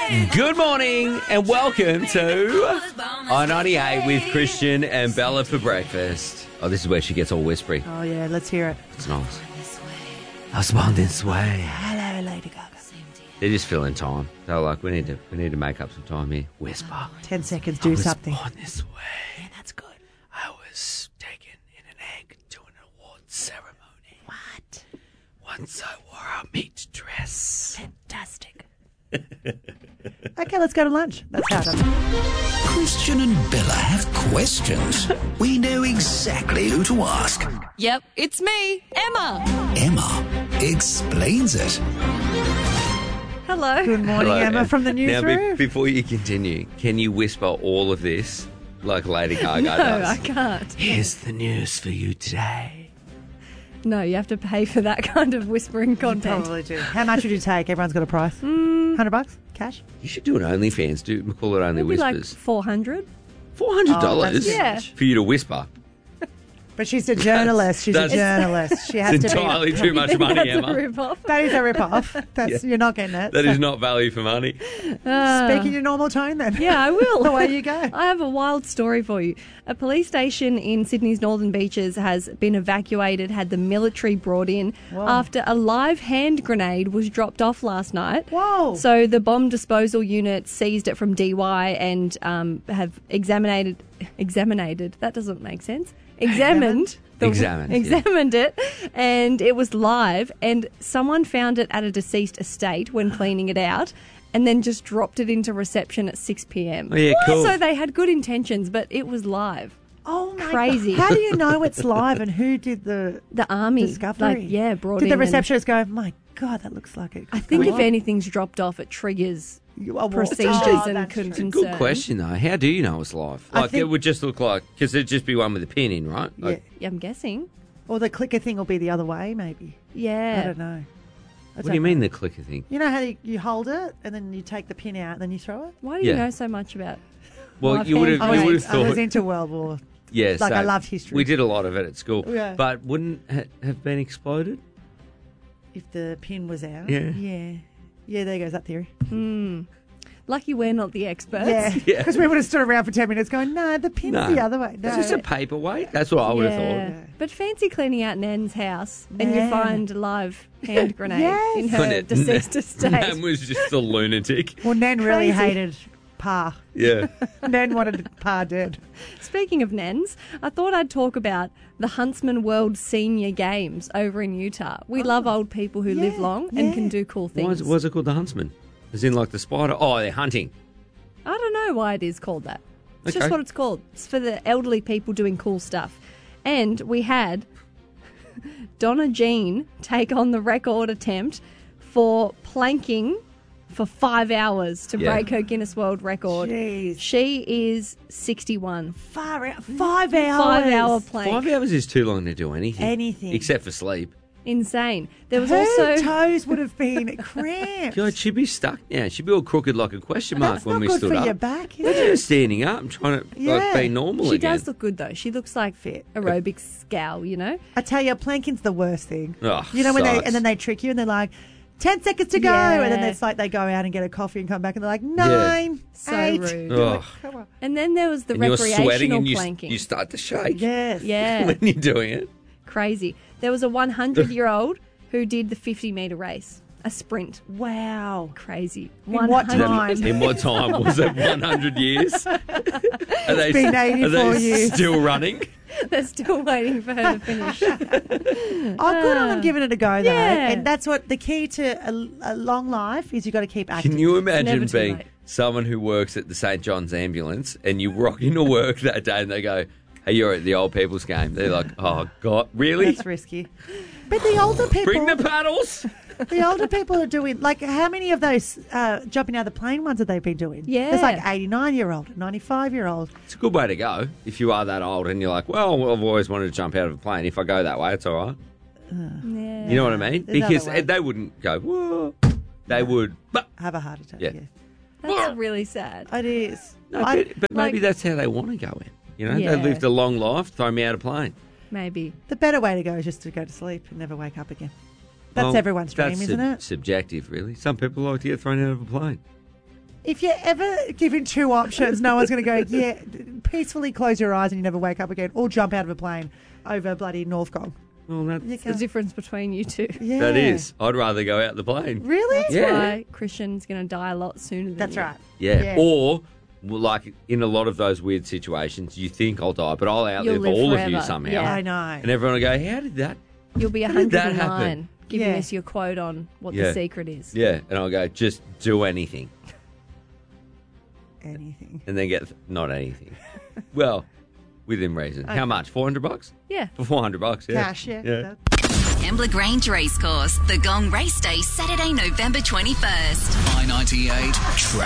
Good morning and welcome to I-98 with Christian and Bella for breakfast. Oh, this is where she gets all whispery. Oh, yeah, let's hear it. It's nice. I was born this way. Hello, Lady Gaga. They're just filling time. They're like, we need to make up some time here. Whisper. 10 seconds, do something. I was born this way. Yeah, that's good. I was taken in an egg to an awards ceremony. What? Once I wore a meat dress. Fantastic. Okay, let's go to lunch. That's how it does. Christian and Bella have questions. We know exactly who to ask. Yep, it's me, Emma. Emma explains it. Hello. Good morning, Hello, Emma, from the Now, newsroom. before you continue, can you whisper all of this like Lady Gaga No, does? I can't. Here's the news for you today. No, you have to pay for that kind of whispering content. Probably do. How much would you take? Everyone's got a price. $100? Cash? You should do an OnlyFans. Call it Only It'd be like Whispers. $400. $400 Oh, that's Yeah. for you to whisper. But she's a journalist. She's a That's- journalist. She has It's to entirely be. too much Think money, that's Emma. a rip-off. That is a rip-off. That's, You're not getting it. That is not value for money. Speak in your normal tone then. Yeah, I will. Away you go. I have a wild story for you. A police station in Sydney's Northern Beaches has been evacuated, had the military brought in Whoa. after a live hand grenade was dropped off last night. Whoa. So the bomb disposal unit seized it from DY and have examined. That doesn't make sense. Examined it, and it was live, and someone found it at a deceased estate when cleaning it out, and then just dropped it into reception at 6 p.m. Oh, yeah, cool. So they had good intentions, but it was live. Oh, my Crazy. God. How do you know it's live and who did the The army, discovery? brought Did in. the and receptionist go, my God, that looks like it? I think if anything's dropped off, it triggers procedures and that's true. concern. Good question, though. How do you know it's live? I Like, it think- would just look like... Because it'd just be one with a pin in, right? Yeah. Like, I'm guessing. Or the clicker thing will be the other way, maybe. Yeah. I don't know. What do you mean, the clicker thing? You know how you hold it and then you take the pin out and then you throw it? Why do you Yeah. know so much about? Well, Live you would have hand you would have I was thought... into World War. Yeah, like, so I love history. We did a lot of it at school. Yeah. But wouldn't have been exploded? If the pin was out. Yeah. Yeah. Yeah, there goes that theory. Lucky we're not the experts. Yeah. Yeah. Because we would have stood around for 10 minutes going, no, the pin's No. the other way. No. It's just a paperweight. That's what I would have Yeah. thought. But fancy cleaning out Nan's house and you Nan. find a live hand grenade Yes. in Couldn't her it? deceased estate. Nan was just a lunatic. Well, Nan really Crazy. hated Pa. Yeah. Nan wanted Pa dead. Speaking of Nans, I thought I'd talk about the Huntsman World Senior Games over in Utah. We love old people who live Yeah, long and yeah. can do cool things. Why is it called the Huntsman? As in like the spider? Oh, they're hunting. I don't know why it is called that. It's Okay. just what it's called. It's for the elderly people doing cool stuff. And we had Donna Jean take on the record attempt for planking for 5 hours to Yeah. break her Guinness World Record. Jeez. She is 61. Far out. 5 hours. 5 hour plank. 5 hours is too long to do anything. Anything. Except for sleep. Insane. There was Her also toes would have been cramped. God, she'd be stuck now. She'd be all crooked like a question mark That's when not we good stood for up. your back, is Imagine her it? standing up and trying to Yeah. be normal she again. does look good though. She looks like Fit. aerobics gal, you know? I tell you, planking's the worst thing. Ugh, You know, when sucks. and then they trick you and they're like, 10 seconds to go. Yeah. And then it's like they go out and get a coffee and come back and they're like, 9, So 8. rude. Ugh. Come on. And then there was the And you're recreational sweating and planking. you start to shake Yes. Yeah. when you're doing it. Crazy. There was a 100-year-old who did the 50-metre race, a sprint. Wow. Crazy. In what 100 time? In what time? Was it 100 years? Are they, been 84 are they years. still running? They're still waiting for her to finish. Oh, good on them giving it a go, though. Yeah. And that's what the key to a long life is. You've got to keep active. Can you never imagine too being late. someone who works at the St. John's ambulance and you rock into work that day and they go, hey, you're at the old people's game. They're like, oh, God, really? That's risky. But the older people, Bring the paddles. the older people are doing, like, how many of those jumping out of the plane ones have they been doing? Yeah. There's like 89-year-old, 95-year-old. It's a good way to go if you are that old and you're like, well, I've always wanted to jump out of a plane. If I go that way, it's all right. Yeah. You know what I mean? There's Because other way. they wouldn't go, whoa. They would, but Have a heart attack. Yeah. Yeah. That's really sad. It is. no, I- but maybe like- that's how they want to go in. You know, Yeah. they lived a long life, throw me out of plane. Maybe. the better way to go is just to go to sleep and never wake up again. That's Well, everyone's dream, that's isn't it? subjective, really. Some people like to get thrown out of a plane. If you're ever given two options, no one's going to go, yeah, peacefully close your eyes and you never wake up again, or jump out of a plane over bloody Northgong. Well, that's the difference between you two. Yeah. That is. I'd rather go out the plane. Really? That's Yeah. why Christian's going to die a lot sooner than That's you. right. Yeah. Or, well, like, in a lot of those weird situations, you think I'll die, but I'll outlive You'll live all of you forever. somehow. Yeah. I know. And everyone will go, how did that? You'll be How did that 109 happen? giving Yeah. us your quote on what Yeah. the secret is. Yeah. And I'll go, just do anything. Anything. And then get, not anything. Well, within reason. How much? $400? Yeah. For $400, yeah. Cash, yeah. Kembla Grange Racecourse, the Gong Race Day, Saturday, November 21st. I-98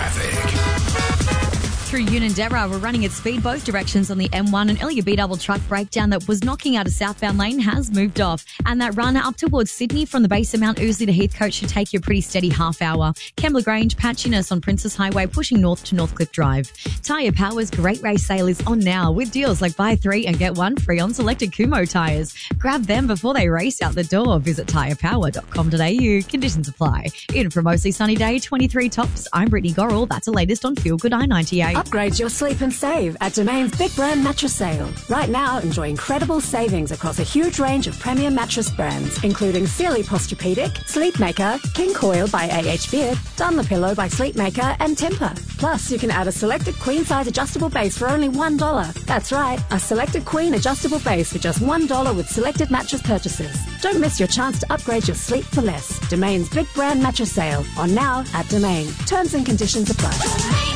traffic. Through Unanderra, we're running at speed both directions on the M1. An earlier B-double truck breakdown that was knocking out a southbound lane has moved off. And that run up towards Sydney from the base of Mount Ousley to Heathcote should take you a pretty steady half hour. Kembla Grange, patchiness on Princess Highway pushing north to Northcliffe Drive. Tyre Power's Great Race Sale is on now with deals like buy 3 and get 1 free on selected Kumho tyres. Grab them before they race out the door. Visit tyrepower.com.au. Conditions apply. In for a mostly sunny day, 23 tops. I'm Brittany Gorrell. That's the latest on Feel Good I-98. Upgrade your sleep and save at Domain's Big Brand Mattress Sale. Right now, enjoy incredible savings across a huge range of premium mattress brands, including Sealy Posturepedic, Sleepmaker, King Coil by A.H. Beard, Dunlopillow by Sleepmaker, and Temper. Plus, you can add a selected queen-size adjustable base for only $1. That's right, a selected queen adjustable base for just $1 with selected mattress purchases. Don't miss your chance to upgrade your sleep for less. Domain's Big Brand Mattress Sale, on now at Domain. Terms and conditions apply.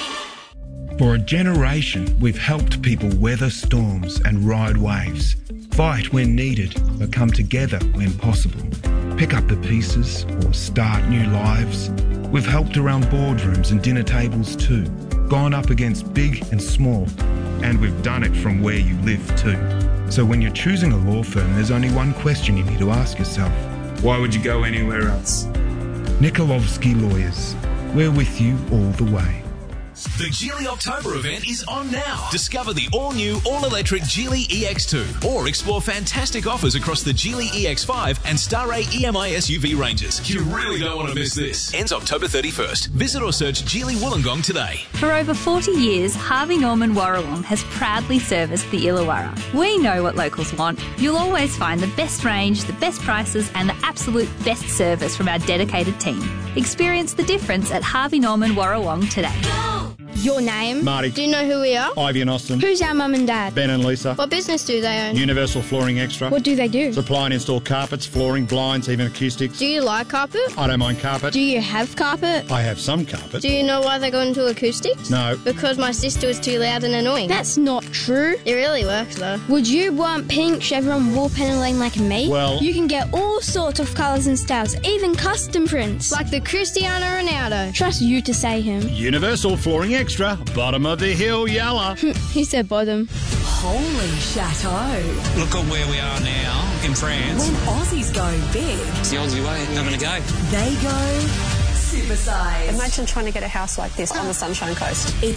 For a generation, we've helped people weather storms and ride waves, fight when needed, but come together when possible, pick up the pieces or start new lives. We've helped around boardrooms and dinner tables too, gone up against big and small, and we've done it from where you live too. So when you're choosing a law firm, there's only one question you need to ask yourself. Why would you go anywhere else? Nikolovsky Lawyers. We're with you all the way. The Geely October event is on now. Discover the all-new, all-electric Geely EX2 or explore fantastic offers across the Geely EX5 and Starray EMI SUV ranges. You really don't want to miss this. Ends October 31st. Visit or search Geely Wollongong today. For over 40 years, Harvey Norman Warrawong has proudly serviced the Illawarra. We know what locals want. You'll always find the best range, the best prices and the absolute best service from our dedicated team. Experience the difference at Harvey Norman Warrawong today. Your name? Marty. Do you know who we are? Ivy and Austin. Who's our mum and dad? Ben and Lisa. What business do they own? Universal Flooring Extra. What do they do? Supply and install carpets, flooring, blinds, even acoustics. Do you like carpet? I don't mind carpet. Do you have carpet? I have some carpet. Do you know why they go into acoustics? No. Because my sister was too loud and annoying. That's not true. It really works though. Would you want pink chevron wall paneling like me? Well, you can get all sorts of colours and styles, even custom prints. Like the Cristiano Ronaldo. Trust you to say him. Universal Flooring Extra. Bottom of the hill, Yalla. He said bottom. Holy chateau. Look at where we are now in France. When Aussies go big, It's the Aussie way, having a go. they go supersize. Imagine trying to get a house like this on the Sunshine Coast. It's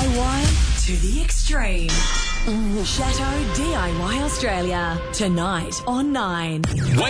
DIY to the extreme. Chateau DIY Australia. Tonight on 9.